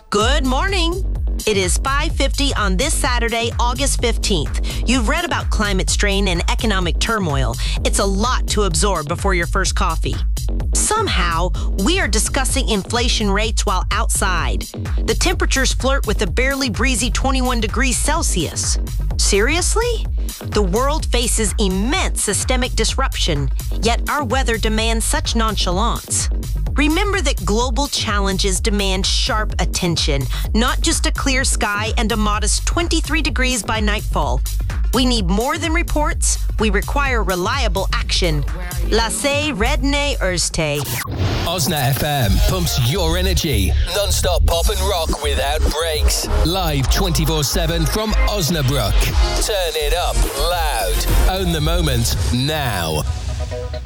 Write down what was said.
Good morning. It is 5:50 on this Saturday, August 15th. You've read about climate strain and economic turmoil. It's a lot to absorb before your first coffee. Somehow, we are discussing inflation rates while outside. The temperatures flirt with a barely breezy 21 degrees Celsius. Seriously? The world faces immense systemic disruption, yet our weather demands such nonchalance. Remember that global challenges demand sharp attention, not just a clear sky and a modest 23 degrees by nightfall. We need more than reports. We require reliable action. Laissez redne Erzte. Osna FM pumps your energy. Non-stop pop and rock without breaks. Live 24/7 from Osnabrück. Turn it up loud. Own the moment now.